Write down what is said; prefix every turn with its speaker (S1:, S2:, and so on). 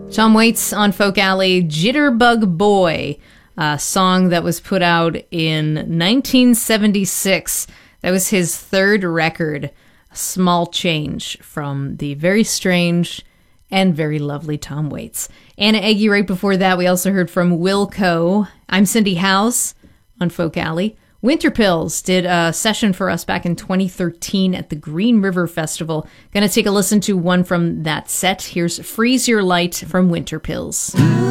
S1: Tom Waits on Folk Alley, Jitterbug Boy, a song that was put out in 1976. That was his third record, Small Change, from the very strange and very lovely Tom Waits. Anna Eggy right before that. We also heard from Wilco. I'm Cindy House on Folk Alley. Winter Pills did a session for us back in 2013 at the Green River Festival. Gonna take a listen to one from that set. Here's Freeze Your Light from Winter Pills.